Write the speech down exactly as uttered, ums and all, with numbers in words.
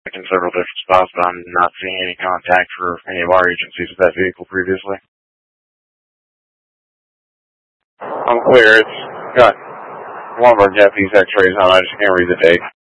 in several different spots, but I'm not seeing any contact for any of our agencies with that vehicle previously. I'm clear. It's got one of our deputies' x-rays on. I just can't read the date.